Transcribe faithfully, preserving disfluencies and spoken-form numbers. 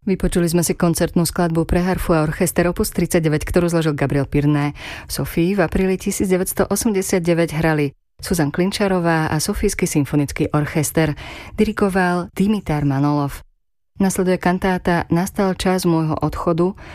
Vypočuli sme si koncertnú skladbu pre harfu a orchester opus tridsaťdeväť, ktorú zložil Gabriel Pirné. V Sofii v apríli devätnásťstoosemdesiatdeväť hrali Zuzana Klinčarová a Sofijský symfonický orchester. Dirigoval Dimitar Manolov. Nasleduje kantáta Nastal čas môjho odchodu